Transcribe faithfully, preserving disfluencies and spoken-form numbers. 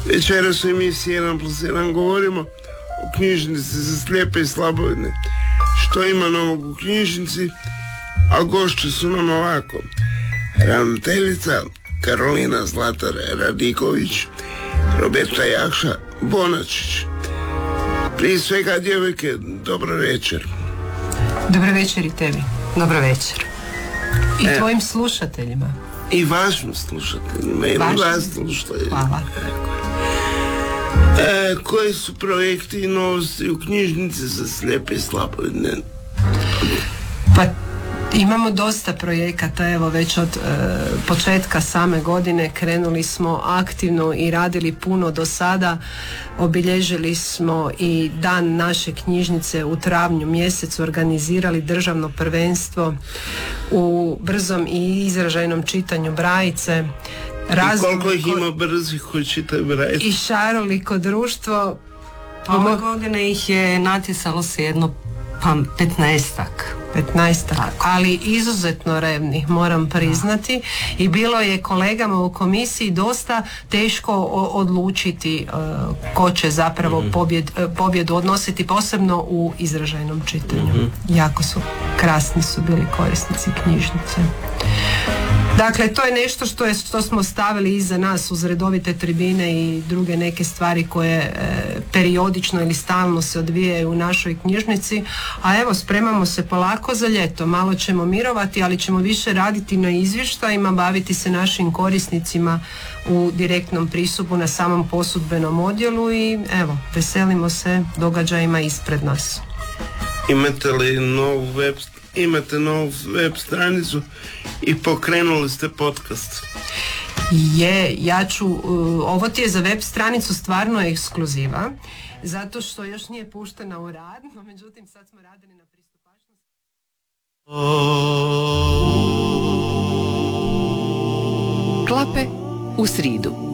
Večeras u emisiji jedan plus jedan govorimo o knjižnici za slijepe i slabovidne. Što ima novog u knjižnici, a gošće su nam ovako: ravnateljica Karolina Zlatar Radiković, Roberta Jakša Bonačić. Prije svega, djevojke, dobro večer. Dobro večer i tebi. Dobro večer. I e, tvojim slušateljima. I vašim slušateljima. I vas slušateljima. Hvala. E, koji su projekti i novosti u knjižnici za slijepe i slabovidne? Pa imamo dosta projekata, evo već od e, početka same godine krenuli smo aktivno i radili puno do sada. Obilježili smo i dan naše knjižnice u travnju mjesecu, organizirali državno prvenstvo u brzom i izražajnom čitanju Brajice. I koliko ih ima brzih koji čitaju Brajicu? I šaroliko društvo. Pa ove godine ih je natjecalo se jedno pa petnaestak. petnaestak, ali izuzetno revnih, moram priznati. Da. I bilo je kolegama u komisiji dosta teško odlučiti uh, ko će zapravo mm-hmm. pobjed, uh, pobjedu odnositi, posebno u izražajnom čitanju. Mm-hmm. Jako su krasni su bili korisnici knjižnice. Dakle, to je nešto što, je, što smo stavili iza nas uz redovite tribine i druge neke stvari koje e, periodično ili stalno se odvijaju u našoj knjižnici, a evo spremamo se polako za ljeto, malo ćemo mirovati, ali ćemo više raditi na izvještajima, baviti se našim korisnicima u direktnom pristupu na samom posudbenom odjelu i evo, veselimo se događajima ispred nas. Imate li novu web Imate novu web stranicu i pokrenuli ste podcast? Je, ja ću, uh, ovo ti je za web stranicu stvarno ekskluziva, zato što još nije puštena u rad, no međutim sad smo radili na pristupačnosti. Klape u sridu.